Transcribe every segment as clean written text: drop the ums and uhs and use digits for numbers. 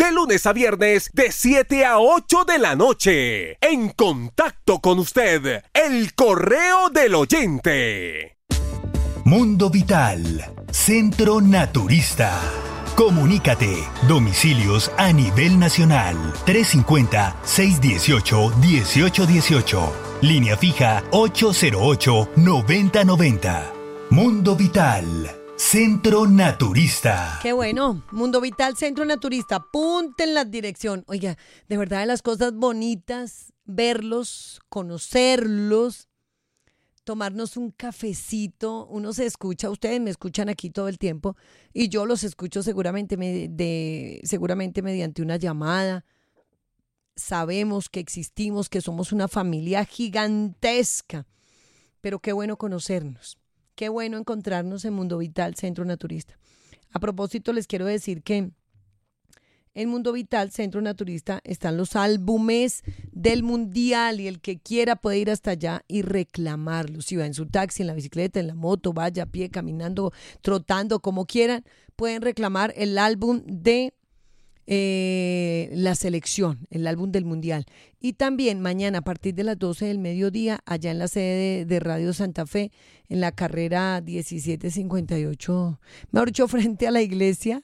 de lunes a viernes de 7 a 8 de la noche. En contacto con usted, el correo del oyente. Mundo Vital, Centro Naturista. Comunícate. Domicilios a nivel nacional. 350-618-1818. Línea fija 808-9090. Mundo Vital, Centro Naturista. Qué bueno. Mundo Vital, Centro Naturista. Apunten la dirección. Oiga, de verdad de las cosas bonitas, verlos, conocerlos, tomarnos un cafecito. Uno se escucha, ustedes me escuchan aquí todo el tiempo y yo los escucho seguramente mediante una llamada. Sabemos que existimos, que somos una familia gigantesca, pero qué bueno conocernos. Qué bueno encontrarnos en Mundo Vital, Centro Naturista. A propósito, les quiero decir que en Mundo Vital, Centro Naturista, están los álbumes del Mundial y el que quiera puede ir hasta allá y reclamarlos. Si va en su taxi, en la bicicleta, en la moto, vaya a pie, caminando, trotando, como quieran, pueden reclamar el álbum de la selección, el álbum del Mundial. Y también mañana a partir de las 12 del mediodía, allá en la sede de Radio Santa Fe, en la carrera 1758, mejor dicho, frente a la iglesia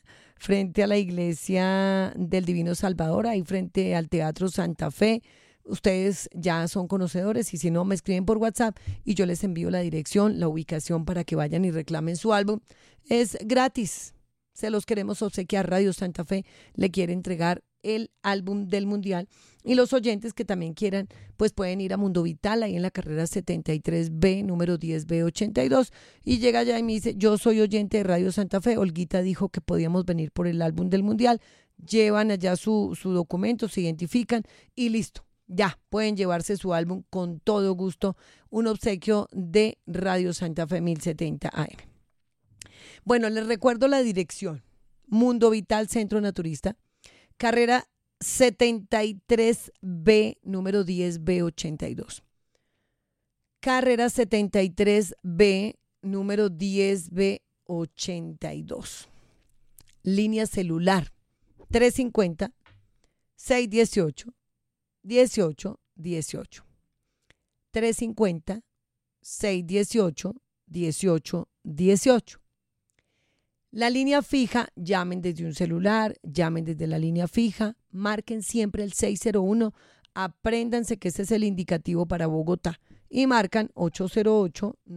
del Divino Salvador, ahí frente al Teatro Santa Fe. Ustedes ya son conocedores y si no, me escriben por WhatsApp y yo les envío la dirección, la ubicación para que vayan y reclamen su álbum. Es gratis. Se los queremos obsequiar. Radio Santa Fe le quiere entregar el álbum del Mundial. Y los oyentes que también quieran, pues pueden ir a Mundo Vital, ahí en la carrera 73B, número 10B82. Y llega allá y me dice, yo soy oyente de Radio Santa Fe. Olguita dijo que podíamos venir por el álbum del Mundial. Llevan allá su documento, se identifican y listo. Ya, pueden llevarse su álbum con todo gusto. Un obsequio de Radio Santa Fe 1070 AM. Bueno, les recuerdo la dirección. Mundo Vital, Centro Naturista, carrera 73B, número 10B82. Carrera 73B, número 10B82. Línea celular 350-618-1818. 350-618-1818. La línea fija, llamen desde un celular, llamen desde la línea fija, marquen siempre el 601, apréndanse que ese es el indicativo para Bogotá y marcan 808